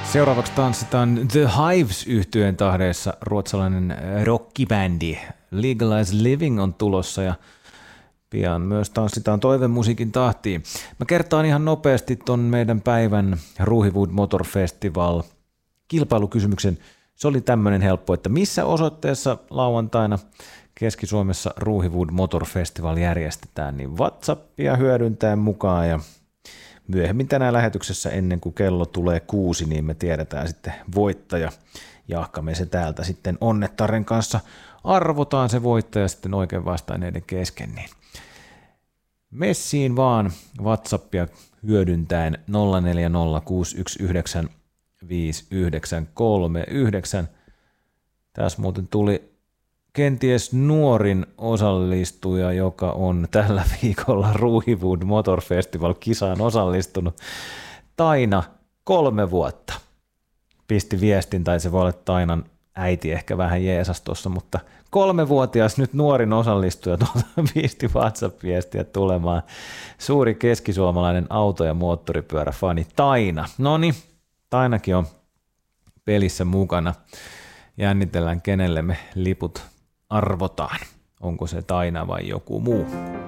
Seuraavaksi tanssitaan The Hives-yhtyeen tahdeissa ruotsalainen rockibändi Legalize Living on tulossa ja pian myös tanssitaan toivemusiikin tahtiin. Mä kertaan ihan nopeasti ton meidän päivän Ruuhiwood Motor Festival kilpailukysymyksen. Se oli tämmönen helppo, että missä osoitteessa lauantaina Keski-Suomessa Ruuhiwood Motor Festival järjestetään, niin WhatsAppia hyödyntäen mukaan ja myöhemmin tänään lähetyksessä ennen kuin kello tulee 6, niin me tiedetään sitten voittaja. Jahka me se täältä sitten Onnettaren kanssa arvotaan se voittaja sitten oikein vastaineiden kesken. Niin messiin vaan WhatsAppia hyödyntäen 0406195939. Tässä muuten tuli kenties nuorin osallistuja, joka on tällä viikolla Ruuhiwood Motor Festival -kisaan osallistunut. Taina, 3 vuotta. Pisti viestin, tai se voi olla Tainan äiti ehkä vähän jeesas tuossa, mutta 3-vuotias nyt nuorin osallistuja pisti WhatsApp-viestiä tulemaan. Suuri keskisuomalainen auto- ja moottoripyöräfani Taina. Noniin, Tainakin on pelissä mukana. Jännitellään, kenelle me liput arvotaan. Onko se Taina vai joku muu?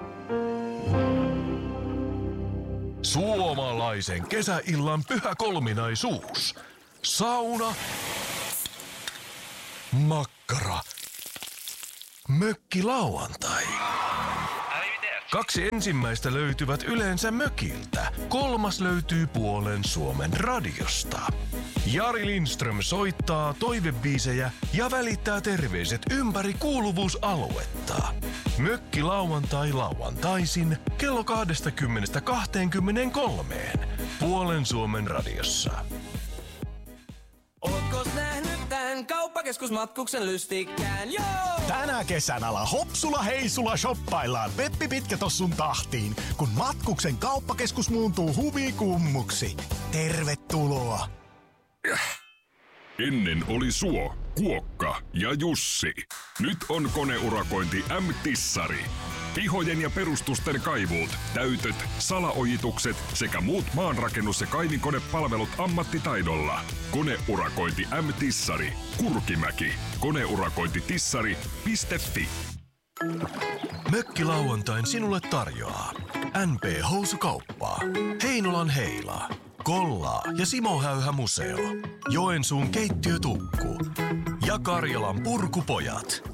Suomalaisen kesäillan pyhä kolminaisuus. Sauna, makkara, mökkilauantai. 2 ensimmäistä löytyvät yleensä mökiltä. 3. löytyy puolen Suomen radiosta. Jari Lindström soittaa toivebiisejä ja välittää terveiset ympäri kuuluvuusaluetta. Mökkilauantai lauantaisin kello 20:23 puolen Suomen radiossa. Ootko nähnyt tän kauppakeskusmatkuksen lystikkään? Joo! Tänä kesänä hopsula heisula shoppaillaan Peppi Pitkätossun tahtiin, kun matkuksen kauppakeskus muuntuu huvikummuksi. Tervetuloa! Ennen oli Suo, Kuokka ja Jussi. Nyt on koneurakointi M-Tissari. Pihojen ja perustusten kaivuut, täytöt, salaojitukset sekä muut maanrakennus- ja kaivinkonepalvelut ammattitaidolla. Koneurakointi M-Tissari. Kurkimäki. Koneurakointitissari.fi. Mökkilauantain sinulle tarjoaa NP Housukauppaa, Heinolan Heila, Kollaa ja Simo Häyhä Museo, Joensuun keittiötukku ja Karjalan Purkupojat.